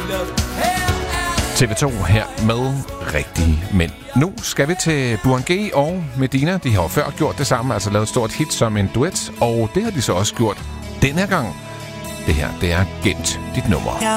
TV2 her med Rigtige Mænd. Nu skal vi til Burhan G og Medina. De har jo før gjort det samme, altså lavet et stort hit som en duet, og det har de så også gjort den her gang. Det her, det er Gemt dit nummer.